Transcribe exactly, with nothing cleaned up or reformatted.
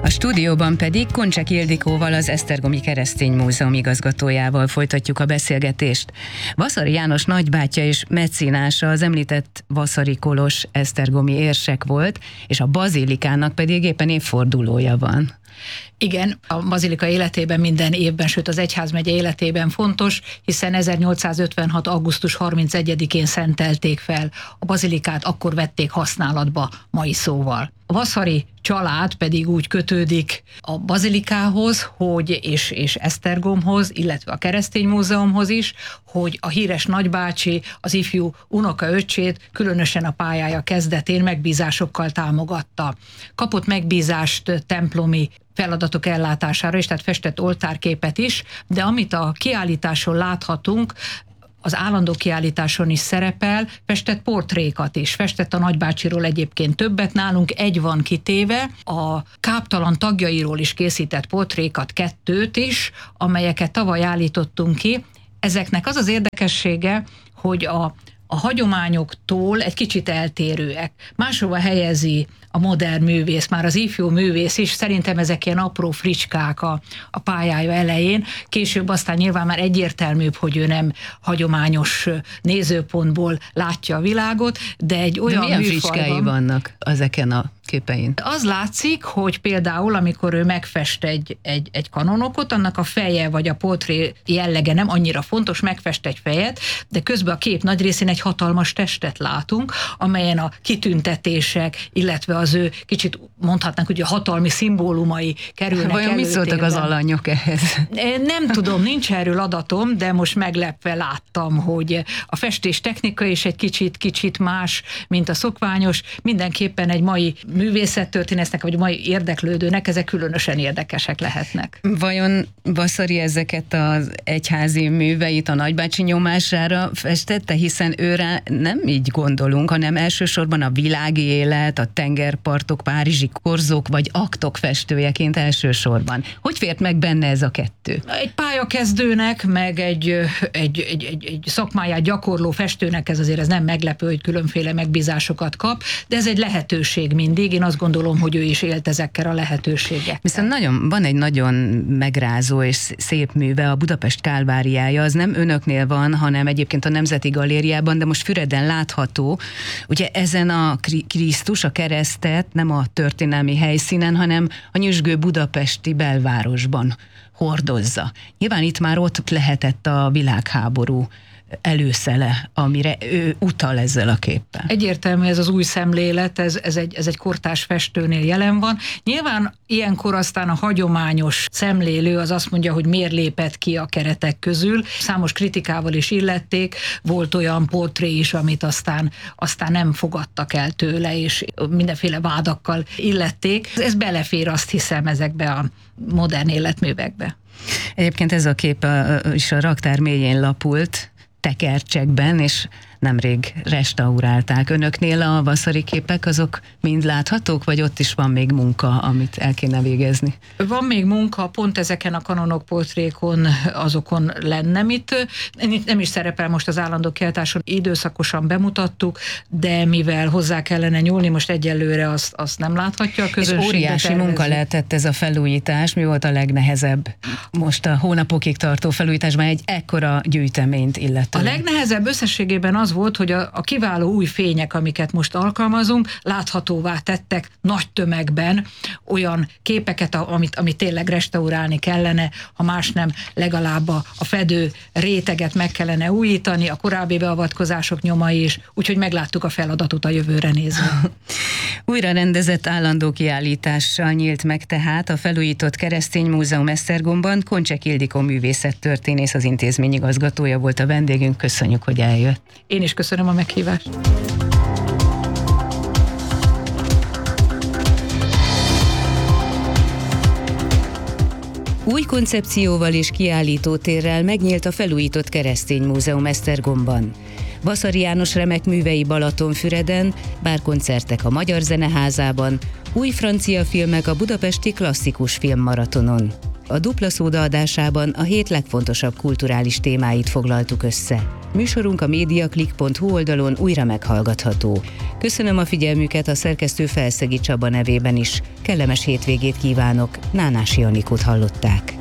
A stúdióban pedig Koncsek Ildikóval, az Esztergomi Keresztény Múzeum igazgatójával folytatjuk a beszélgetést. Vaszary János nagybátyja és mecénása az említett Vaszary Kolos esztergomi érsek volt, és a bazilikának pedig éppen évfordulója van. Igen, a bazilika életében minden évben, sőt az egyházmegye életében fontos, hiszen ezernyolcszázötvenhat. augusztus harmincegyedikén szentelték fel a bazilikát, akkor vették használatba mai szóval. A Vaszary család pedig úgy kötődik a bazilikához, hogy és, és Esztergomhoz, illetve a Keresztény Múzeumhoz is, hogy a híres nagybácsi az ifjú unokaöccsét különösen a pályája kezdetén megbízásokkal támogatta. Kapott megbízást templomi feladatok ellátására is, tehát festett oltárképet is, de amit a kiállításon láthatunk, az állandó kiállításon is szerepel, festett portrékat is. Festett a nagybácsiról egyébként többet, nálunk egy van kitéve, a káptalan tagjairól is készített portrékat, kettőt is, amelyeket tavaly állítottunk ki. Ezeknek az az érdekessége, hogy a a hagyományoktól egy kicsit eltérőek. Máshova helyezi a modern művész, már az ifjú művész is, szerintem ezek ilyen apró fricskák a, a pályája elején, később aztán nyilván már egyértelműbb, hogy ő nem hagyományos nézőpontból látja a világot, de egy olyan de milyen műfajban... fricskái vannak ezeken a képein? Az látszik, hogy például, amikor ő megfest egy, egy, egy kanonokot, annak a feje vagy a portré jellege nem annyira fontos, megfest egy fejet, de közben a kép nagy részén egy hatalmas testet látunk, amelyen a kitüntetések, illetve az ő kicsit mondhatnánk, hogy a hatalmi szimbólumai kerülnek Vajon mit szóltak az alanyok ehhez? Nem tudom, nincs erről adatom, de most meglepve láttam, hogy a festés technika is egy kicsit, kicsit más, mint a szokványos. Mindenképpen egy mai művészettörténésznek, vagy mai érdeklődőnek ezek különösen érdekesek lehetnek. Vajon Vaszary ezeket az egyházi műveit a nagybácsi nyomására festette, hiszen őre nem így gondolunk, hanem elsősorban a világi élet, a tengerpartok, párizsi korzók vagy aktok festőjeként elsősorban. Hogy fért meg benne ez a kettő? Egy pályakezdőnek, meg egy, egy, egy, egy, egy szakmáját gyakorló festőnek ez azért ez nem meglepő, hogy különféle megbízásokat kap, de ez egy lehetőség mindig. Én azt gondolom, hogy ő is élt ezekkel a lehetőségekkel. Viszont nagyon, van egy nagyon megrázó és szép műve, a Budapest Kálváriája, az nem önöknél van, hanem egyébként a Nemzeti Galériában, de most Füreden látható. Ugye ezen a Krisztus, a keresztet nem a történelmi helyszínen, hanem a nyüzsgő budapesti belvárosban hordozza. Nyilván itt már ott lehetett a világháború előszele, amire ő utal ezzel a képpel. Egyértelmű ez az új szemlélet, ez, ez, egy, ez egy kortárs festőnél jelen van. Nyilván ilyenkor aztán a hagyományos szemlélő az azt mondja, hogy miért lépett ki a keretek közül. Számos kritikával is illették, volt olyan portré is, amit aztán, aztán nem fogadtak el tőle, és mindenféle vádakkal illették. Ez belefér, azt hiszem, ezekbe a modern életművekbe. Egyébként ez a kép a, is a raktár mélyén lapult, tekercsekben, és nemrég restaurálták. Önöknél a Vaszary képek azok mind láthatók, vagy ott is van még munka, amit el kéne végezni? Van még munka, pont ezeken a kanonok portrékon, azokon lenne mit. Nem is szerepel most az állandó kiállításon, időszakosan bemutattuk, de mivel hozzá kellene nyúlni, most egyelőre azt, azt nem láthatja a közönség. És óriási munka lehetett ez a felújítás. Mi volt a legnehezebb most a hónapokig tartó felújításban egy ekkora gyűjteményt illetően? A legnehezebb összességében az volt, hogy a, a kiváló új fények, amiket most alkalmazunk, láthatóvá tettek nagy tömegben olyan képeket, amit, amit tényleg restaurálni kellene, ha más nem, legalább a, a fedő réteget meg kellene újítani, a korábbi beavatkozások nyomai is, úgyhogy megláttuk a feladatot a jövőre nézve. Újra rendezett állandó kiállítással nyílt meg tehát a felújított Keresztény Múzeum Esztergomban. Koncsek Ildikó művészettörténész, az intézmény igazgatója volt a vendégünk. Köszönjük, hogy eljött. Én is köszönöm a meghívást. Új koncepcióval és kiállítótérrel megnyílt a felújított Keresztény Múzeum Esztergomban. Vaszary János remek művei Balatonfüreden, bárkoncertek a Magyar Zeneházában, új francia filmek a budapesti klasszikus filmmaratonon. A Dupla Szóda adásában a hét legfontosabb kulturális témáit foglaltuk össze. Műsorunk a mediaclick pont hu oldalon újra meghallgatható. Köszönöm a figyelmüket a szerkesztő Felszegi Csaba nevében is. Kellemes hétvégét kívánok, Nánási Anikót hallották.